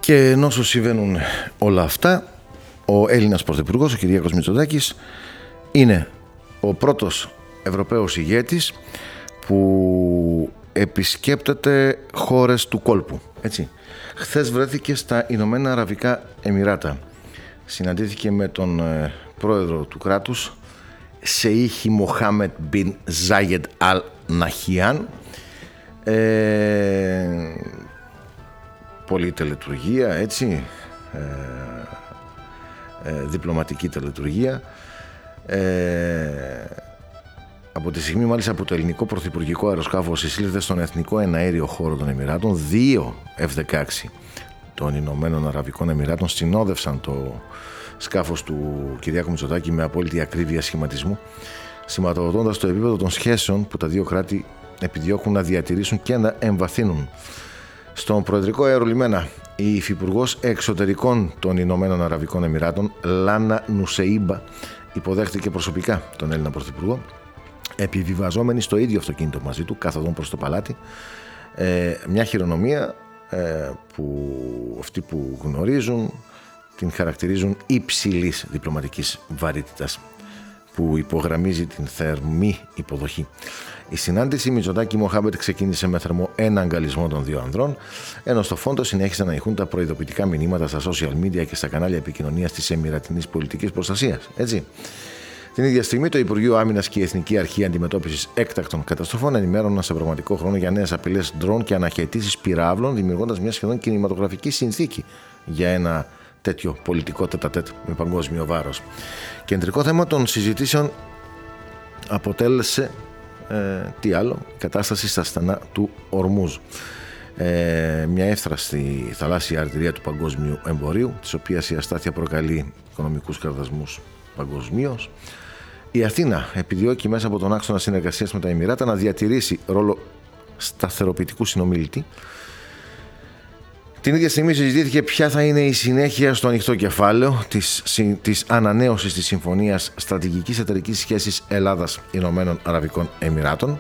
Και ενώ σου συμβαίνουν όλα αυτά, ο Έλληνας Πρωθυπουργός, ο Κυριάκος Μητσοτάκης, είναι ο πρώτος Ευρωπαίος ηγέτης που επισκέπτεται χώρες του κόλπου. Έτσι. Χθες βρέθηκε στα Ηνωμένα Αραβικά Εμιράτα. Συναντήθηκε με τον πρόεδρο του κράτους, Σεΐχη Μοχάμετ Μπιν Ζάιεντ Αλ Ναχιάν. Πολύ τελετουργία, έτσι, διπλωματική τελετουργία. Από τη στιγμή μάλιστα που το ελληνικό πρωθυπουργικό αεροσκάφος εισήλθε στον εθνικό εναέριο χώρο των Εμιράτων, 2 F-16 των Ηνωμένων Αραβικών Εμιράτων συνόδευσαν το σκάφος του Κυριάκου Μητσοτάκη με απόλυτη ακρίβεια σχηματισμού, σηματοδοτώντας το επίπεδο των σχέσεων που τα δύο κράτη επιδιώκουν να διατηρήσουν και να εμβαθύνουν. Στον προεδρικό αερολιμένα, η υφυπουργός εξωτερικών των Ηνωμένων Αραβικών Εμιράτων, Λάνα Νουσεΐμπα, υποδέχτηκε προσωπικά τον Έλληνα Πρωθυπουργό, επιβιβαζόμενη στο ίδιο αυτοκίνητο μαζί του, κάθοδον προς το παλάτι, μια χειρονομία που αυτοί που γνωρίζουν την χαρακτηρίζουν υψηλής διπλωματικής βαρύτητας, που υπογραμμίζει την θερμή υποδοχή. Η συνάντηση Μητσοτάκη Μοχάμετ ξεκίνησε με θερμό εναγκαλισμό των δύο ανδρών, ενώ στο φόντο συνέχισαν να ηχούν τα προειδοποιητικά μηνύματα στα social media και στα κανάλια επικοινωνίας της Εμιρατινής Πολιτικής Προστασίας. Έτσι. Την ίδια στιγμή, το Υπουργείο Άμυνας και η Εθνική Αρχή Αντιμετώπισης Έκτακτων Καταστροφών ενημέρωναν σε πραγματικό χρόνο για νέες απειλές ντρόν και αναχαιτήσεις πυράβλων, δημιουργώντας μια σχεδόν κινηματογραφική συνθήκη για ένα τέτοιο πολιτικό τέτα-τέτ με παγκόσμιο βάρος. Κεντρικό θέμα των συζητήσεων αποτέλεσε τι άλλο, η κατάσταση στα στενά του Ορμούζ. Μια εύθραστη θαλάσσια αρτηρία του παγκόσμιου εμπορίου, της οποίας η αστάθεια προκαλεί οικονομικούς κραδασμούς παγκοσμίως. Η Αθήνα επιδιώκει μέσα από τον άξονα συνεργασίας με τα Εμιράτα να διατηρήσει ρόλο σταθεροποιητικού συνομιλητή. Την ίδια στιγμή συζητήθηκε ποια θα είναι η συνέχεια στο ανοιχτό κεφάλαιο της ανανέωσης της Συμφωνίας Στρατηγικής Εταιρικής Σχέσης Ελλάδας-Ηνωμένων Αραβικών Εμιράτων.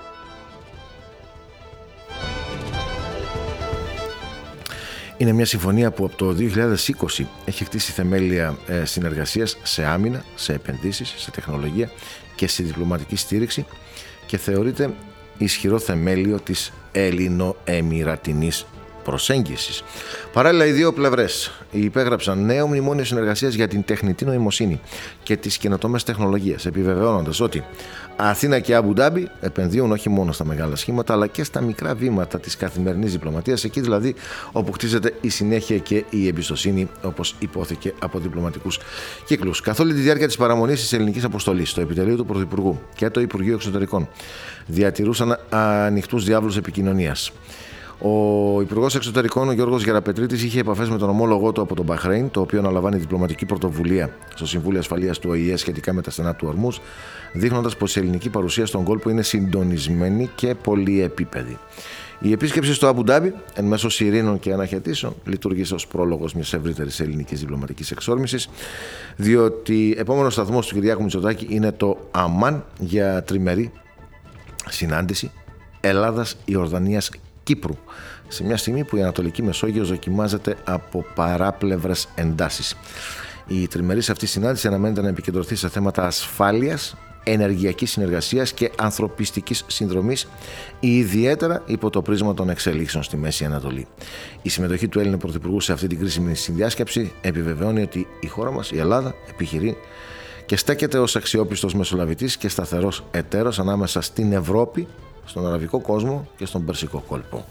Είναι μια συμφωνία που από το 2020 έχει χτίσει θεμέλια συνεργασίας σε άμυνα, σε επενδύσεις, σε τεχνολογία και σε διπλωματική στήριξη και θεωρείται ισχυρό θεμέλιο της ελληνο-εμιρατινής προσέγγισης. Παράλληλα, οι δύο πλευρές υπέγραψαν νέο μνημόνιο συνεργασίας για την τεχνητή νοημοσύνη και τις καινοτόμες τεχνολογίες, επιβεβαιώνοντας ότι Αθήνα και Αμπου Ντάμπι επενδύουν όχι μόνο στα μεγάλα σχήματα, αλλά και στα μικρά βήματα της καθημερινής διπλωματίας, εκεί δηλαδή όπου χτίζεται η συνέχεια και η εμπιστοσύνη, όπως υπόθηκε από διπλωματικούς κύκλους. Καθ' όλη τη διάρκεια της παραμονής της ελληνικής αποστολής, το επιτελείο του Πρωθυπουργού και το Υπουργείο Εξωτερικών διατηρούσαν ανοιχτούς διάβλους επικοινωνίας. Ο Υπουργός Εξωτερικών, ο Γιώργος Γεραπετρίτης, είχε επαφές με τον ομόλογό του από τον Μπαχρέιν, το οποίο αναλαμβάνει διπλωματική πρωτοβουλία στο Συμβούλιο Ασφαλείας του ΟΗΕ σχετικά με τα στενά του Ορμούζ, δείχνοντας πως η ελληνική παρουσία στον κόλπο είναι συντονισμένη και πολυεπίπεδη. Η επίσκεψη στο Αμπου Ντάμπι, εν μέσω ειρήνων και αναχαιτήσεων, λειτουργήσε ως πρόλογος μιας ευρύτερης ελληνικής διπλωματικής εξόρμησης, διότι επόμενος σταθμός του Κυριάκου Μητσοτάκη είναι το Αμάν για τριμερή συνάντηση Ελλάδας-Ιορδανίας-Κύπρου, σε μια στιγμή που η Ανατολική Μεσόγειος δοκιμάζεται από παράπλευρες εντάσεις. Η τριμερής αυτή συνάντηση αναμένεται να επικεντρωθεί σε θέματα ασφάλειας, ενεργειακής συνεργασίας και ανθρωπιστικής συνδρομής, ιδιαίτερα υπό το πρίσμα των εξελίξεων στη Μέση Ανατολή. Η συμμετοχή του Έλληνα Πρωθυπουργού σε αυτή την κρίσιμη συνδιάσκεψη επιβεβαιώνει ότι η χώρα μας, η Ελλάδα, επιχειρεί και στέκεται ως αξιόπιστος μεσολαβητής και σταθερός εταίρος ανάμεσα στην Ευρώπη, στον αραβικό κόσμο και στον Περσικό κόλπο.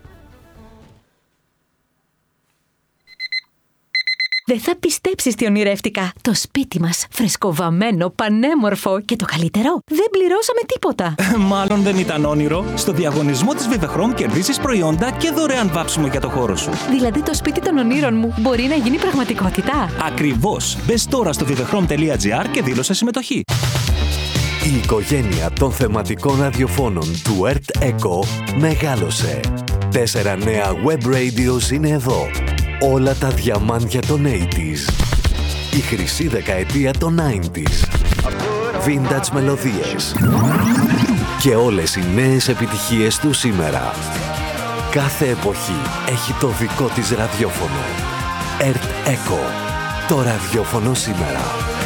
Δεν θα πιστέψεις τι ονειρεύτηκα. Το σπίτι μας, φρεσκοβαμμένο, πανέμορφο και το καλύτερο, δεν πληρώσαμε τίποτα. Μάλλον δεν ήταν όνειρο. Στο διαγωνισμό της Vivechrom κερδίσεις προϊόντα και δωρεάν βάψιμο για το χώρο σου. Δηλαδή το σπίτι των ονείρων μου μπορεί να γίνει πραγματικότητα. Ακριβώς. Μπες τώρα στο vivechrom.gr και δήλωσε συμμετοχή. Η οικογένεια των θεματικών ραδιοφώνων του Earth Echo μεγάλωσε. 4 νέα web radios είναι εδώ. Όλα τα διαμάντια των 80s. Η χρυσή δεκαετία των 90s. Vintage μελωδίες. Και όλες οι νέες επιτυχίες του σήμερα. Κάθε εποχή έχει το δικό της ραδιόφωνο. ΕΡΤ ΕΚΟ. Το ραδιόφωνο σήμερα.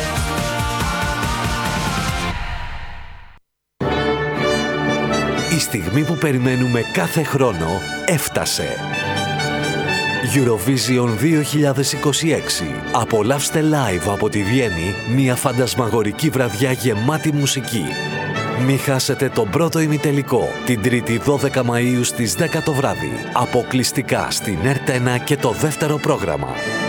Η στιγμή που περιμένουμε κάθε χρόνο έφτασε. Eurovision 2026. Απολαύστε live από τη Βιέννη μια φαντασμαγορική βραδιά γεμάτη μουσική. Μη χάσετε τον πρώτο ημιτελικό την 3η 12 Μαΐου στις 10 το βράδυ. Αποκλειστικά στην ΕΡΤ1 και το δεύτερο πρόγραμμα.